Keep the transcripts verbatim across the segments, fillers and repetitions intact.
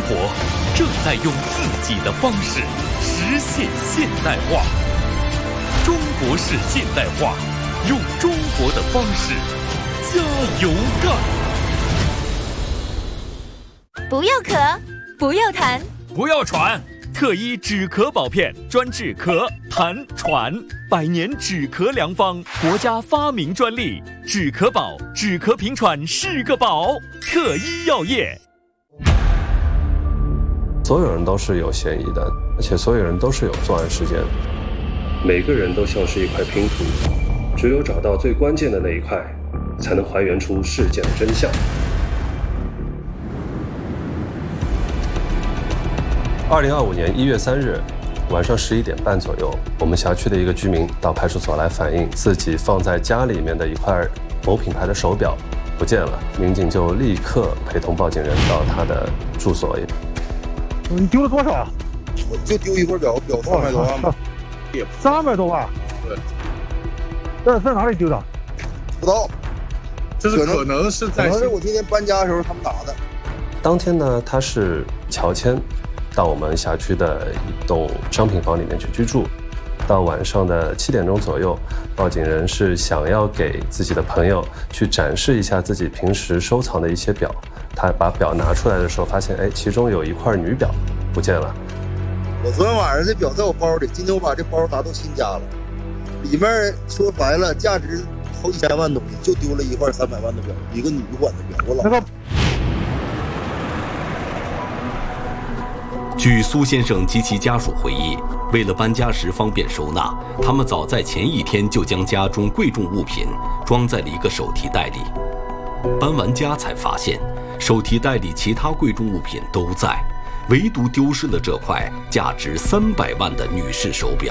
活正在用自己的方式实现现代化。中国式现代化，用中国的方式加油干！ 不要咳，不要痰， 不要喘。特医止咳宝片专治咳、痰、喘，百年止咳良方，国家发明专利。止咳宝，止咳平喘是个宝。特医药业。 所有人都是有嫌疑的，而且所有人都是有作案时间。每个人都像是一块拼图，只有找到最关键的那一块，才能还原出事件的真相。二零二五年一月三日晚上十一点半左右，我们辖区的一个居民到派出所来反映，自己放在家里面的一块某品牌的手表不见了。民警就立刻陪同报警人到他的住所。 你丢了多少啊？ 我就丢一块表，表三百多万吧。 三百多万？ 对。 在在哪里丢的？ 不知道， 就是可能是在， 可能是我今天搬家的时候他们拿的。 当天呢，他是乔迁到我们辖区的一栋商品房里面去居住。到晚上的七点钟左右，报警人是想要给自己的朋友去展示一下自己平时收藏的一些表。他把表拿出来的时候，发现哎，其中有一块女表不见了。 我昨天晚上这表在我包里，今天我把这包拿到新家了，里面说白了价值好几千万东西，就丢了一块三百万的表，一个女款的表。我老。那个据苏先生及其家属回忆，为了搬家时方便收纳，他们早在前一天就将家中贵重物品装在了一个手提袋里。搬完家才发现，手提袋里其他贵重物品都在，唯独丢失了这块价值三百万的女士手表。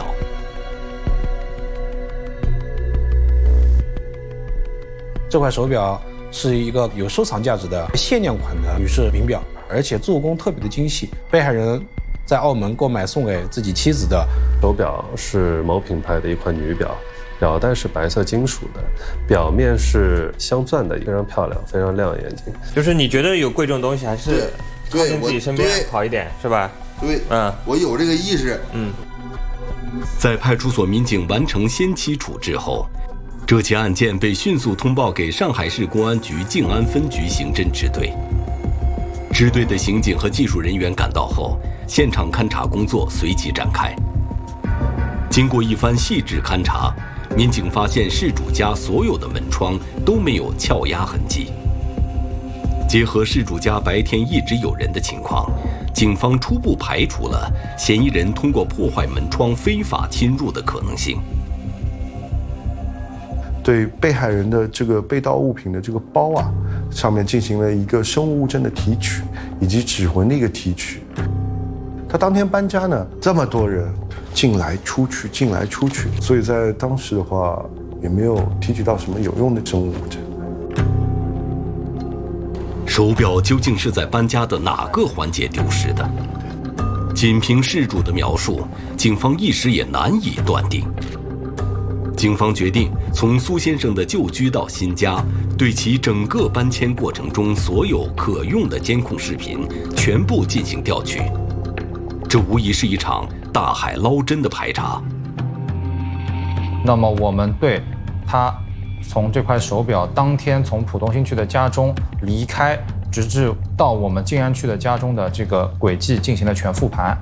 这块手表是一个有收藏价值的限量款的女士名表，而且做工特别的精细。被害人在澳门购买送给自己妻子的手表是某品牌的一款女表，表带是白色金属的，表面是镶钻的，非常漂亮，非常亮眼睛。 就是你觉得有贵重东西还是靠近自己身边好一点，是吧？ 对， 嗯， 我有这个意识。 嗯， 在派出所民警完成先期处置后，这起案件被迅速通报给上海市公安局静安分局刑侦支队。支队的刑警和技术人员赶到后，现场勘查工作随即展开。经过一番细致勘查，民警发现事主家所有的门窗都没有撬压痕迹。结合事主家白天一直有人的情况，警方初步排除了嫌疑人通过破坏门窗非法侵入的可能性。 对被害人的这个被盗物品的这个包啊，上面进行了一个生物物证的提取，以及指纹的一个提取。他当天搬家呢，这么多人进来出去，进来出去，所以在当时的话，也没有提取到什么有用的生物物证。 手表究竟是在搬家的哪个环节丢失的？仅凭事主的描述，警方一时也难以断定。警方决定从苏先生的旧居到新家，对其整个搬迁过程中所有可用的监控视频全部进行调取。这无疑是一场大海捞针的排查。 那么我们对他从这块手表当天从浦东新区的家中离开，直至到我们静安区的家中的这个轨迹进行了全复盘。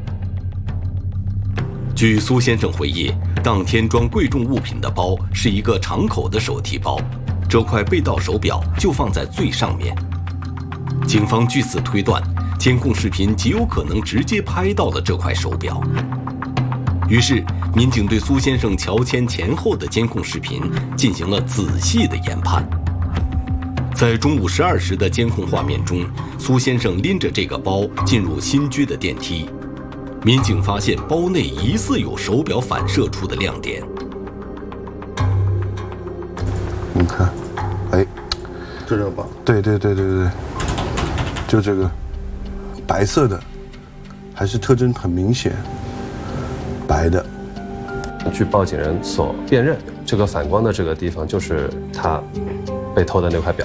据苏先生回忆，当天装贵重物品的包是一个敞口的手提包，这块被盗手表就放在最上面。警方据此推断，监控视频极有可能直接拍到了这块手表。于是，民警对苏先生乔迁前后的监控视频进行了仔细的研判。在中午十二时的监控画面中，苏先生拎着这个包进入新居的电梯。民警发现包内疑似有手表反射出的亮点。 你看，哎， 这个吧？ 对对对对对，就这个白色的，还是特征很明显，白的。 据报警人所辨认，这个反光的这个地方就是他被偷的那块表。